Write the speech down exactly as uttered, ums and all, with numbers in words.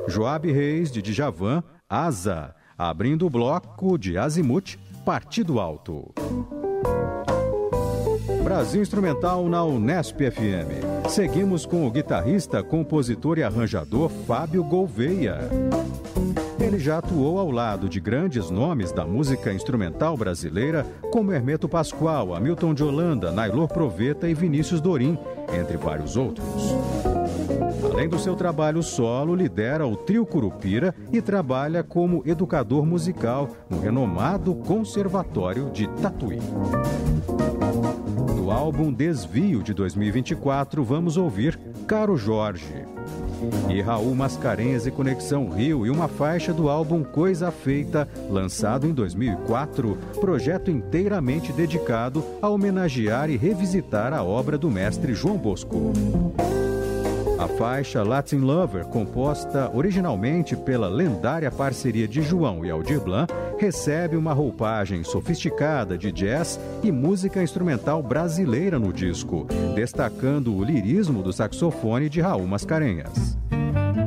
Joab Reis, de Djavan, Asa. Abrindo o bloco de Azimuth, Partido Alto. Brasil Instrumental na Unesp F M. Seguimos com o guitarrista, compositor e arranjador Fábio Gouveia. Ele já atuou ao lado de grandes nomes da música instrumental brasileira, como Hermeto Pascoal, Hamilton de Holanda, Naylor Proveta e Vinícius Dorim, entre vários outros. Além do seu trabalho solo, lidera o Trio Curupira e trabalha como educador musical no renomado Conservatório de Tatuí. Do álbum Desvio de dois mil e vinte e quatro, vamos ouvir Caro Jorge. E Raul Mascarenhas e Conexão Rio e uma faixa do álbum Coisa Feita, lançado em dois mil e quatro, projeto inteiramente dedicado a homenagear e revisitar a obra do mestre João Bosco. A faixa Latin Lover, composta originalmente pela lendária parceria de João e Aldir Blanc, recebe uma roupagem sofisticada de jazz e música instrumental brasileira no disco, destacando o lirismo do saxofone de Raul Mascarenhas.